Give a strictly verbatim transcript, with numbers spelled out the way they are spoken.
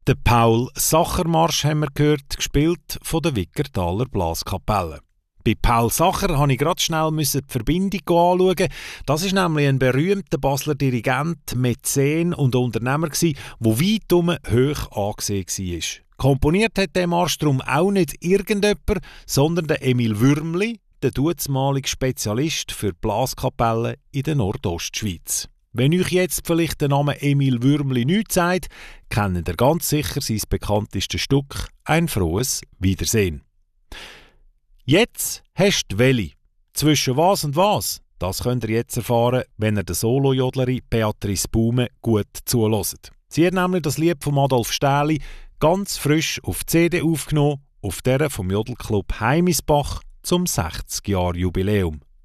Den Paul-Sacher-Marsch haben wir gehört, gespielt von der Wickertaler Blaskapelle. Bei Paul Sacher musste ich gerade schnell die Verbindung anschauen. Das ist nämlich ein berühmter Basler Dirigent, Mäzen und Unternehmer, der weit um hoch angesehen war. Komponiert hat der Marsch darum auch nicht irgendjemand, sondern der Emil Würmli, der damalige Spezialist für Blaskapellen in der Nordostschweiz. Wenn euch jetzt vielleicht der Name Emil Würmli nichts sagt, kennt ihr ganz sicher sein bekanntestes Stück «Ein frohes Wiedersehen». Jetzt hast du Welli. Zwischen was und was? Das könnt ihr jetzt erfahren, wenn ihr der Solo-Jodlerin Beatrice Baume gut zuhört. Sie hat nämlich das Lied von Adolf Stähli ganz frisch auf C D aufgenommen, auf der vom Jodelclub Heimisbach zum sechzig Jahr Jubiläum.